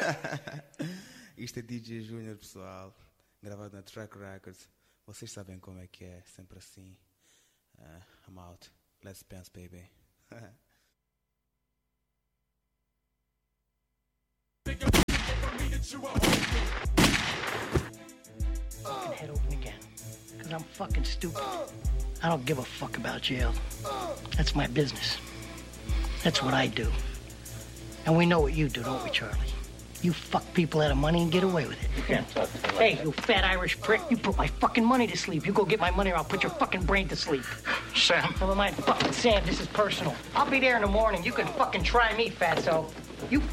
Isto é DJ Júnior, pessoal. Gravado na Track Records. Vocês sabem como é que é, sempre assim. I'm out. Let's dance, baby. Head open again. Because I'm fucking stupid. I don't give a fuck about jail. That's my business. That's what I do. And we know what you do, don't we, Charlie? You fuck people out of money and get away with it. You can't talk to me like Hey, that. you fat Irish prick. You put my fucking money to sleep. You go get my money or I'll put your fucking brain to sleep. Sam. Never mind fucking Sam, this is personal. I'll be there in the morning. You can fucking try me, fatso.